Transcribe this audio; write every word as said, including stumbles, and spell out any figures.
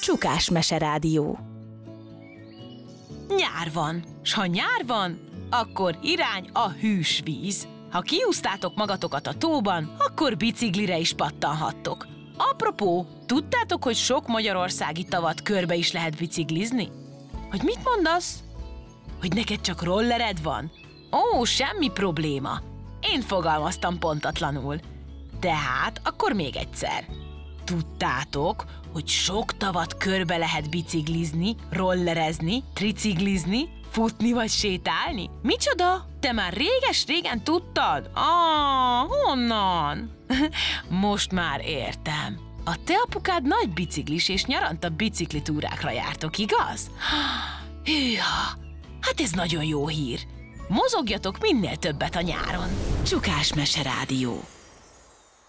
Csukás Meserádió. Nyár van, s ha nyár van, akkor irány a hűs víz. Ha kiúztátok magatokat a tóban, akkor biciklire is pattanhattok. Apropó, tudtátok, hogy sok magyarországi tavat körbe is lehet biciklizni? Hogy mit mondasz? Hogy neked csak rollered van? Ó, semmi probléma. Én fogalmaztam pontatlanul. Tehát akkor még egyszer. Tudtátok, hogy sok tavat körbe lehet biciklizni, rollerezni, triciglizni, futni vagy sétálni? Micsoda? Te már réges-régen tudtad? Ah, honnan? Most már értem. A te apukád nagy biciklis és nyaranta biciklitúrákra jártok, igaz? Hűha! Hát ez nagyon jó hír. Mozogjatok minél többet a nyáron. Csukás Meserádió.